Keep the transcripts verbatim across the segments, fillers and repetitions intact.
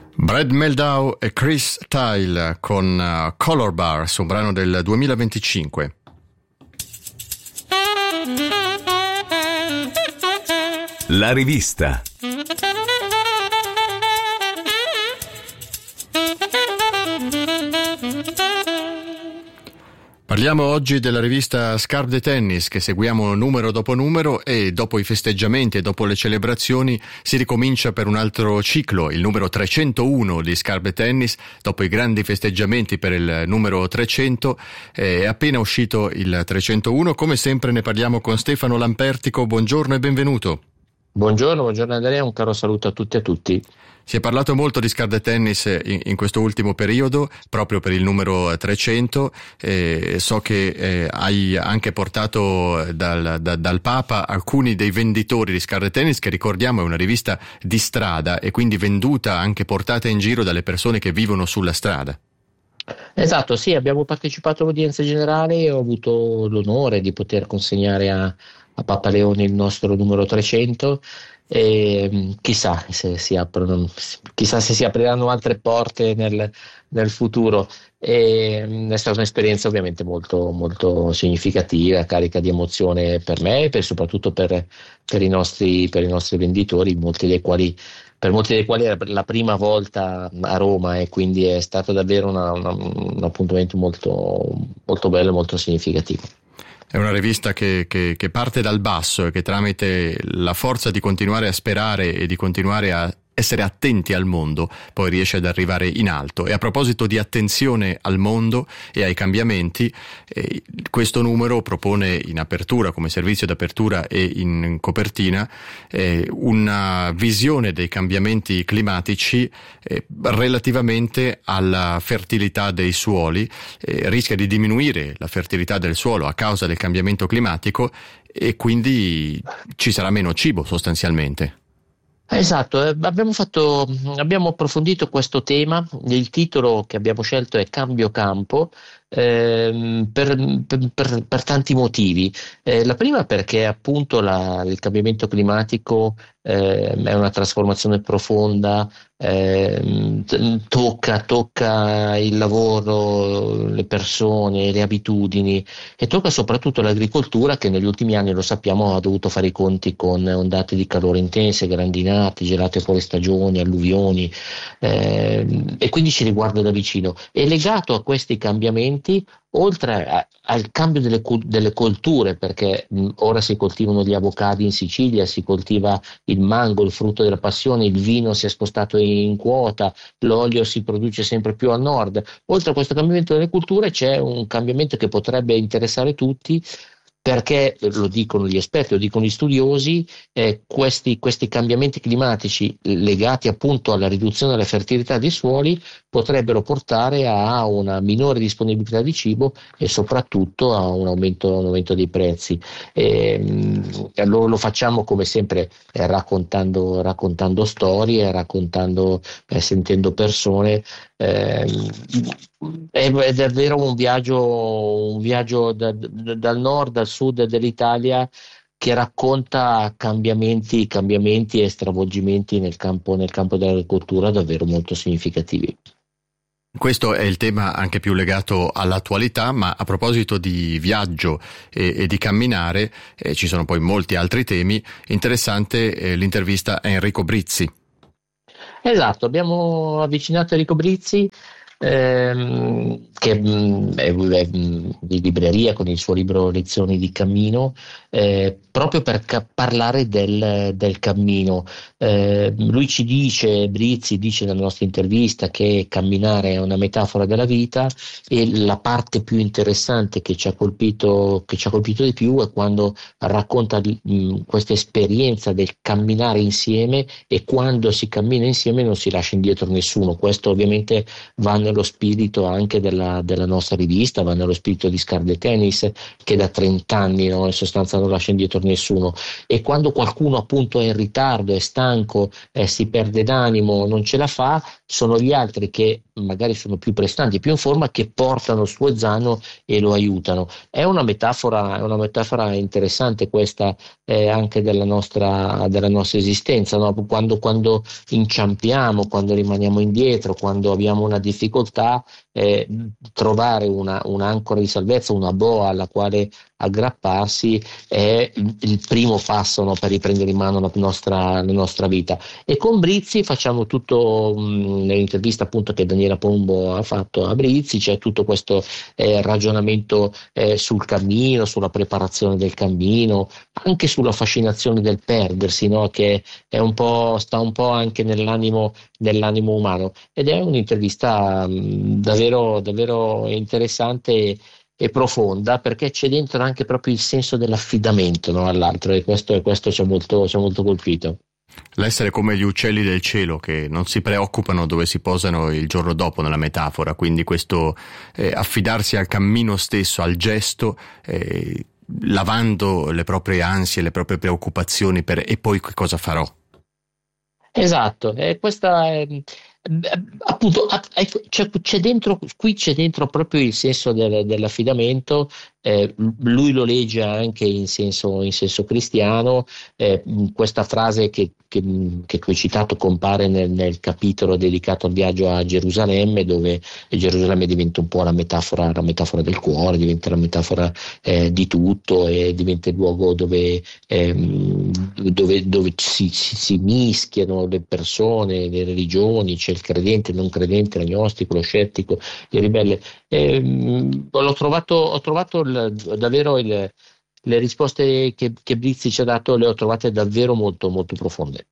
Brad Mehldau e Chris Tile con uh, Color Bars, un brano del duemilaventicinque. La rivista. Parliamo oggi della rivista Scarpe de Tennis, che seguiamo numero dopo numero, e dopo i festeggiamenti e dopo le celebrazioni si ricomincia per un altro ciclo, il numero trecentouno di Scarpe de Tennis. Dopo i grandi festeggiamenti per il numero trecento è appena uscito il trecentouno. Come sempre ne parliamo con Stefano Lampertico. Buongiorno e benvenuto. Buongiorno, buongiorno Andrea, un caro saluto a tutti e a tutti. Si è parlato molto di Scarpe de Tennis in, in questo ultimo periodo, proprio per il numero trecento. Eh, so che eh, hai anche portato dal, da, dal Papa alcuni dei venditori di Scarpe de Tennis, che ricordiamo è una rivista di strada e quindi venduta, anche portata in giro dalle persone che vivono sulla strada. Esatto, sì, abbiamo partecipato all'udienza generale e ho avuto l'onore di poter consegnare a, a Papa Leone il nostro numero trecento. E chissà se si aprono, chissà se si apriranno altre porte nel, nel futuro. E è stata un'esperienza ovviamente molto, molto significativa, carica di emozione per me e per, soprattutto per, per, i nostri, per i nostri venditori, molti dei quali, per molti dei quali era la prima volta a Roma, e quindi è stato davvero una, una, un appuntamento molto, molto bello e molto significativo. È una rivista che, che, che parte dal basso e che, tramite la forza di continuare a sperare e di continuare a essere attenti al mondo, poi riesce ad arrivare in alto. E a proposito di attenzione al mondo e ai cambiamenti, eh, questo numero propone in apertura, come servizio d'apertura e in copertina, eh, una visione dei cambiamenti climatici eh, relativamente alla fertilità dei suoli. Eh, rischia di diminuire la fertilità del suolo a causa del cambiamento climatico e quindi ci sarà meno cibo sostanzialmente. Esatto, eh, abbiamo fatto, abbiamo approfondito questo tema. Il titolo che abbiamo scelto è Cambio Campo, ehm, per, per, per, per tanti motivi. Eh, la prima perché appunto la, il cambiamento climatico eh, è una trasformazione profonda, eh, tocca, tocca il lavoro, le persone, le abitudini, e tocca soprattutto l'agricoltura, che negli ultimi anni, lo sappiamo, ha dovuto fare i conti con ondate di calore intense, grandinate, gelate fuori stagione, alluvioni, eh, e quindi ci riguarda da vicino. E legato a questi cambiamenti, oltre a, al cambio delle, delle colture, perché mh, ora si coltivano gli avocadi in Sicilia, si coltiva il mango, il frutto della passione, il vino si è spostato in quota, l'olio si produce sempre più al nord. Oltre a questo cambiamento delle culture c'è un cambiamento che potrebbe interessare tutti, perché lo dicono gli esperti, lo dicono gli studiosi, eh, questi, questi cambiamenti climatici legati appunto alla riduzione della fertilità dei suoli potrebbero portare a una minore disponibilità di cibo e soprattutto a un aumento, un aumento dei prezzi. E, e lo, lo facciamo come sempre eh, raccontando, raccontando storie, raccontando, eh, sentendo persone. Eh, è, è davvero un viaggio, un viaggio da, da, dal nord al sud dell'Italia, che racconta cambiamenti, cambiamenti e stravolgimenti nel campo, nel campo dell'agricoltura davvero molto significativi. Questo è il tema anche più legato all'attualità, ma a proposito di viaggio e, e di camminare, eh, ci sono poi molti altri temi. Interessante eh, l'intervista a Enrico Brizzi. Esatto, abbiamo avvicinato Enrico Brizzi, ehm, che mh, è, è mh, di libreria con il suo libro Lezioni di cammino, eh, proprio per ca- parlare del, del cammino. Eh, lui ci dice, Brizzi dice nella nostra intervista, che camminare è una metafora della vita, e la parte più interessante che ci ha colpito, che ci ha colpito di più è quando racconta mh, questa esperienza del camminare insieme, e quando si cammina insieme non si lascia indietro nessuno. Questo ovviamente va nel nello spirito anche della, della nostra rivista, va nello spirito di Scar de Tennis, che da trenta anni, no, in sostanza non lascia indietro nessuno, e quando qualcuno appunto è in ritardo, è stanco, eh, si perde d'animo, non ce la fa, sono gli altri che magari sono più prestanti, più in forma, che portano il suo zaino e lo aiutano. È una metafora, è una metafora interessante questa, eh, anche della nostra, della nostra esistenza, no? Quando, quando inciampiamo, quando rimaniamo indietro, quando abbiamo una difficoltà, eh, trovare una, un'ancora di salvezza, una boa alla quale aggrapparsi è il, il primo passo, no, per riprendere in mano la nostra, la nostra vita. E con Brizzi facciamo tutto, mh, nell'intervista appunto che Daniela Pombo ha fatto a Brizzi, c'è tutto questo eh, ragionamento eh, sul cammino, sulla preparazione del cammino, anche sulla fascinazione del perdersi, no? Che è un po', sta un po' anche nell'animo, nell'animo umano, ed è un'intervista mh, davvero, davvero interessante e, e profonda, perché c'è dentro anche proprio il senso dell'affidamento, no, all'altro, e questo, e questo ci ha molto, ci ha molto colpito. L'essere come gli uccelli del cielo che non si preoccupano dove si posano il giorno dopo, nella metafora, quindi questo eh, affidarsi al cammino stesso, al gesto, eh, lavando le proprie ansie, le proprie preoccupazioni per e poi che cosa farò. Esatto, e questa è, appunto, ecco, c'è, c'è dentro, qui c'è dentro proprio il senso del, dell'affidamento. Eh, lui lo legge anche in senso, in senso cristiano. Eh, questa frase che, che, che tu hai citato compare nel, nel capitolo dedicato al viaggio a Gerusalemme, dove Gerusalemme diventa un po' la metafora, la metafora del cuore, diventa la metafora eh, di tutto, e diventa il luogo dove, ehm, dove, dove si, si, si mischiano le persone, le religioni, c'è il credente, il non credente, l'agnostico, lo scettico, il ribelle. Ehm, l'ho trovato, ho trovato il, davvero il, le risposte che, che Brizzi ci ha dato, le ho trovate davvero molto molto profonde.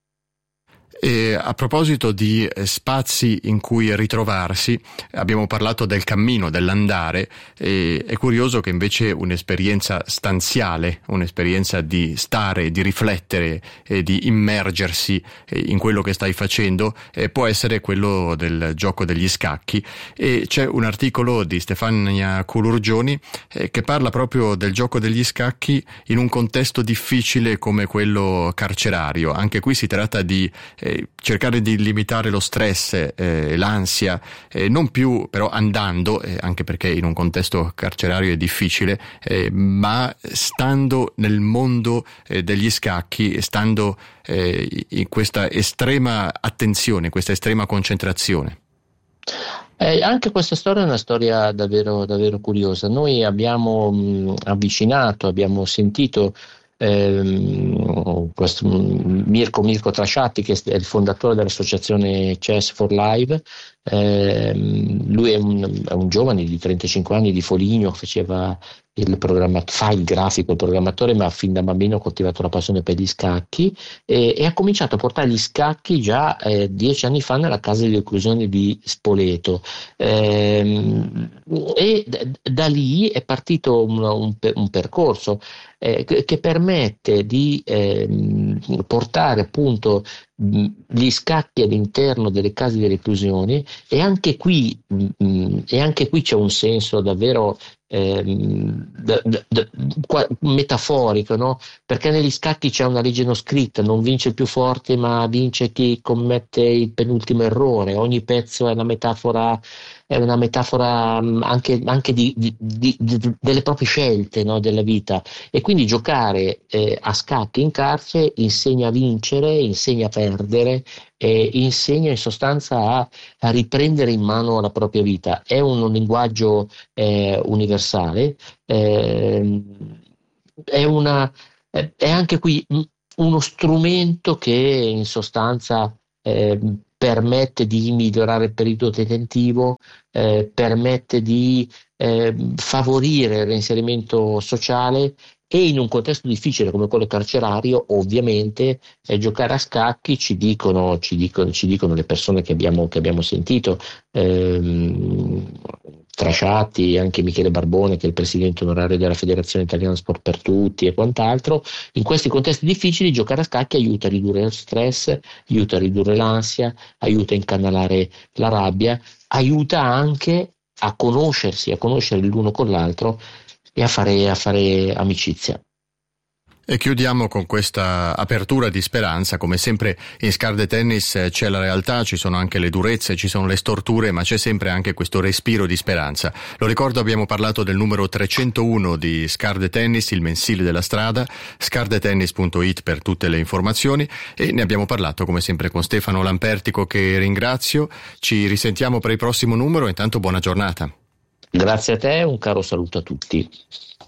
E a proposito di spazi in cui ritrovarsi, abbiamo parlato del cammino, dell'andare, e è curioso che invece un'esperienza stanziale, un'esperienza di stare, di riflettere e di immergersi in quello che stai facendo, eh, può essere quello del gioco degli scacchi. E c'è un articolo di Stefania Culurgioni eh, che parla proprio del gioco degli scacchi in un contesto difficile come quello carcerario. Anche qui si tratta di eh, cercare di limitare lo stress, eh, l'ansia, eh, non più però andando, eh, anche perché in un contesto carcerario è difficile, eh, ma stando nel mondo eh, degli scacchi, stando eh, in questa estrema attenzione, in questa estrema concentrazione. Eh, anche questa storia è una storia davvero, davvero curiosa. Noi abbiamo mh, avvicinato, abbiamo sentito ehm, questo Mirko, Mirko Trasciatti, che è il fondatore dell'associazione Chess for Life. Ehm, lui è un, è un giovane di trentacinque anni di Foligno, faceva il programma, fa il grafico, il programmatore, ma fin da bambino ha coltivato la passione per gli scacchi, e, e ha cominciato a portare gli scacchi già eh, dieci anni fa nella casa di reclusione di Spoleto. Ehm, e d- da lì è partito un, un, un percorso eh, che, che permette di ehm, portare appunto mh, gli scacchi all'interno delle case di reclusione, e anche qui, mh, e anche qui c'è un senso davvero Ehm, d- d- d- qua- metaforico, no? Perché negli scacchi c'è una legge non scritta: non vince il più forte, ma vince chi commette il penultimo errore. Ogni pezzo è una metafora, è una metafora mh, anche, anche di, di, di, di- delle proprie scelte, no? Della vita. E quindi giocare eh, a scacchi in carcere insegna a vincere, insegna a perdere, e insegna in sostanza a, a riprendere in mano la propria vita. È un, un linguaggio eh, universale, eh, è, una, è, è anche qui uno strumento che in sostanza eh, permette di migliorare il periodo detentivo, eh, permette di eh, favorire il reinserimento sociale, e in un contesto difficile come quello carcerario, ovviamente, eh, giocare a scacchi, ci dicono, ci dicono, ci dicono le persone che abbiamo, che abbiamo sentito, ehm, Trasciatti, anche Michele Barbone, che è il presidente onorario della Federazione Italiana Sport per Tutti e quant'altro. In questi contesti difficili giocare a scacchi aiuta a ridurre lo stress, aiuta a ridurre l'ansia, aiuta a incanalare la rabbia, aiuta anche a conoscersi, a conoscere l'uno con l'altro e a fare, a fare amicizia. E chiudiamo con questa apertura di speranza. Come sempre in Scarde Tennis c'è la realtà, ci sono anche le durezze, ci sono le storture, ma c'è sempre anche questo respiro di speranza. Lo ricordo, abbiamo parlato del numero trecentouno di Scarde Tennis, il mensile della strada, scardetennis punto it per tutte le informazioni, e ne abbiamo parlato come sempre con Stefano Lampertico, che ringrazio. Ci risentiamo per il prossimo numero, intanto buona giornata. Grazie a te, un caro saluto a tutti.